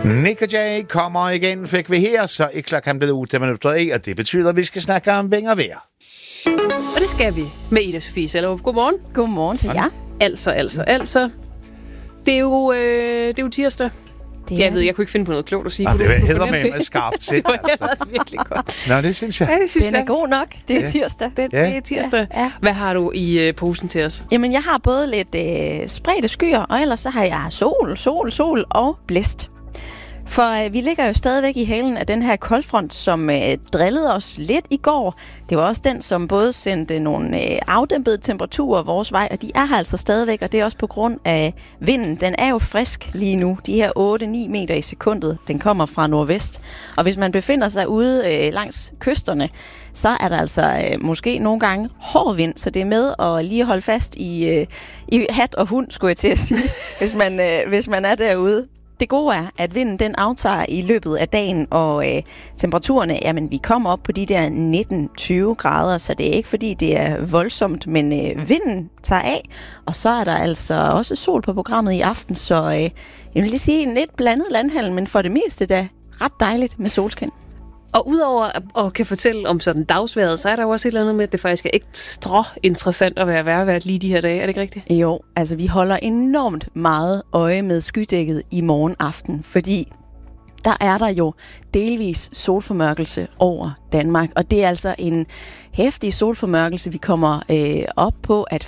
Nick og Jay kommer igen, fik vi her, så er klokken blevet 8 minutter i, og det betyder, at vi skal snakke om vejr og vejr. Og det skal vi med Ida Sofie Sellerup. Godmorgen. Godmorgen til jer. Altså. Det er jo tirsdag. Jeg kunne ikke finde på noget klogt at sige. Det hedder med skarpt til. Det var ellers virkelig godt. Nå, det synes jeg. Ja, det synes Den er god nok. Det er tirsdag. Det er tirsdag. Ja. Hvad har du i posen til os? Jamen, jeg har både lidt spredte skyer, og ellers så har jeg sol og blæst. For vi ligger jo stadigvæk i halen af den her koldfront, som drillede os lidt i går. Det var også den, som både sendte nogle afdæmpede temperaturer vores vej, og de er her altså stadigvæk, og det er også på grund af vinden. Den er jo frisk lige nu. De her 8-9 meter i sekundet, den kommer fra nordvest. Og hvis man befinder sig ude langs kysterne, så er der altså måske nogle gange hård vind, så det er med at lige holde fast i hat og hund, skulle jeg til at sige, hvis man er derude. Det gode er, at vinden den aftager i løbet af dagen, og temperaturerne, jamen vi kommer op på de der 19-20 grader, så det er ikke fordi det er voldsomt, men vinden tager af, og så er der altså også sol på programmet i aften, så jeg vil lige sige en lidt blandet landhandel, men for det meste da ret dejligt med solskin. Og udover at kan fortælle om sådan dagsvejret, så er der jo også et eller andet med, at det faktisk er ekstra interessant at være vejrvært lige de her dage. Er det ikke rigtigt? Jo, altså vi holder enormt meget øje med skydækket i morgen aften, fordi der er jo delvis solformørkelse over Danmark, og det er altså en heftig solformørkelse. Vi kommer op på, at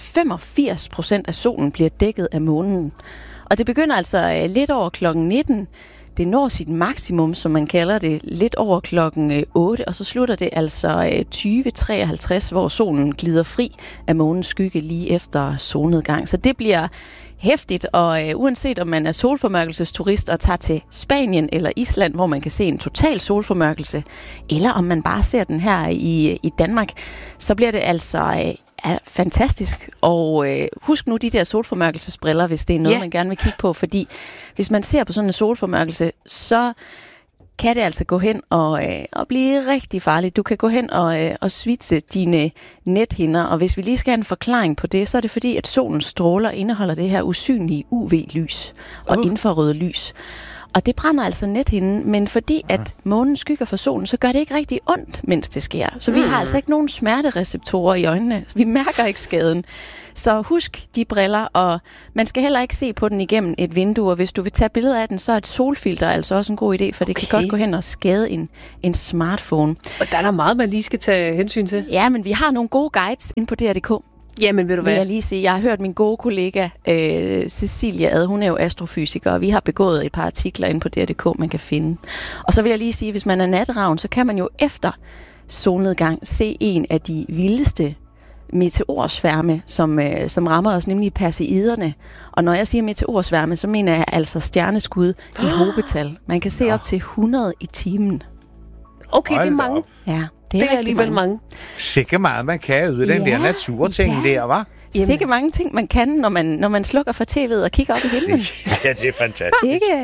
85% af solen bliver dækket af månen. Og det begynder altså lidt over klokken 19. Det når sit maksimum, som man kalder det, lidt over klokken 8, og så slutter det altså 20:53, hvor solen glider fri af månens skygge lige efter solnedgang. Så det bliver heftigt, og uanset om man er solformørkelsesturist og tager til Spanien eller Island, hvor man kan se en total solformørkelse, eller om man bare ser den her i Danmark, så bliver det altså fantastisk. Og husk nu de der solformørkelsesbriller, hvis det er noget, man gerne vil kigge på, fordi hvis man ser på sådan en solformørkelse, så kan det altså gå hen og blive rigtig farligt. Du kan gå hen og svitse dine nethinder, og hvis vi lige skal have en forklaring på det, så er det fordi, at solens stråler indeholder det her usynlige UV-lys og infrarøde lys. Og det brænder altså nethinden, men fordi at månen skygger for solen, så gør det ikke rigtig ondt, mens det sker. Så vi har altså ikke nogen smertereceptorer i øjnene. Vi mærker ikke skaden. Så husk de briller, og man skal heller ikke se på den igennem et vindue. Og hvis du vil tage billeder af den, så er et solfilter altså også en god idé, for det kan godt gå hen og skade en smartphone. Og der er meget, man lige skal tage hensyn til. Ja, men vi har nogle gode guides inde på DR.dk. Jamen, ved du hvad? Vil jeg lige sige, jeg har hørt min gode kollega Cecilia Ad, hun er jo astrofysiker, og vi har begået et par artikler inde på DR.dk, man kan finde. Og så vil jeg lige sige, hvis man er natravn, så kan man jo efter solnedgang se en af de vildeste meteorsværme, som rammer os, nemlig Perseiderne. Og når jeg siger meteorsværme, så mener jeg altså stjerneskud i hobetal. Man kan se op til 100 i timen. Okay, det er mange. Ja, det er alligevel mange. Sikke meget, man kan ud af den der naturting der, hva'? Sikke mange ting, man kan, når man slukker for tv'et og kigger op i himlen. Ja, det er fantastisk. Ikke?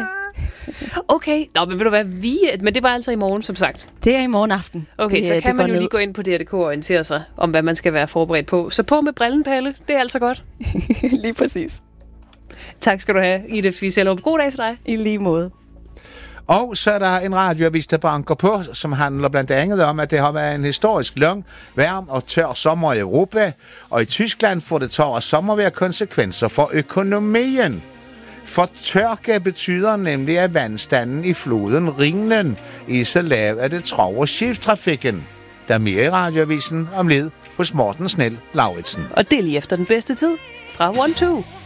Okay, nå, men ved du hvad, men det var altså i morgen, som sagt. Det er i morgen aften. Okay, så kan man jo lige gå ind på DR.dk og orientere sig om, hvad man skal være forberedt på. Så på med brillen, Palle. Det er altså godt. Lige præcis. Tak skal du have, Ida Sofie Sellerup. God dag til dig. I lige måde. Og så er der en radioavis, der banker på, som handler blandt andet om, at det har været en historisk lang, varm og tør sommer i Europa, og i Tyskland får det tørre sommervejr konsekvenser for økonomien. For tørke betyder nemlig, at vandstanden i floden Rhinen er så lav, at det truer skibstrafikken. Der er mere i radioavisen om lidt hos Morten Snell Lauritsen. Og det er lige efter den bedste tid fra 1-2.